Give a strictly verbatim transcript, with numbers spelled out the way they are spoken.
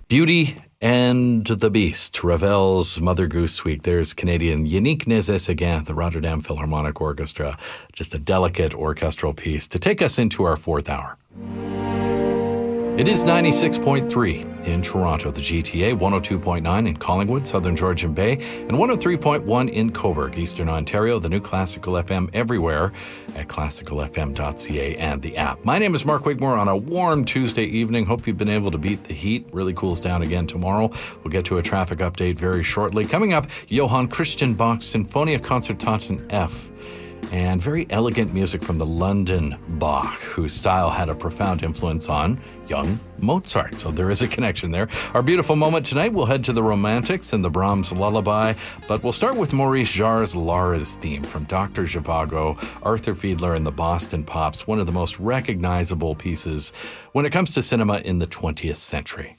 Beauty and the Beast, Ravel's Mother Goose Week. There's Canadian Yannick Nézet-Séguin, the Rotterdam Philharmonic Orchestra. Just a delicate orchestral piece to take us into our fourth hour. It is ninety-six point three in Toronto, the G T A, one oh two point nine in Collingwood, Southern Georgian Bay, and one oh three point one in Cobourg, Eastern Ontario, the new Classical F M everywhere at classical f m dot c a and the app. My name is Mark Wigmore on a warm Tuesday evening. Hope you've been able to beat the heat. Really cools down again tomorrow. We'll get to a traffic update very shortly. Coming up, Johann Christian Bach's Sinfonia Concertante F. And very elegant music from the London Bach, whose style had a profound influence on young Mozart. So there is a connection there. Our beautiful moment tonight, we'll head to the Romantics and the Brahms Lullaby, but we'll start with Maurice Jarre's Laura's theme from Doctor Zhivago, Arthur Fiedler and the Boston Pops, one of the most recognizable pieces when it comes to cinema in the twentieth century.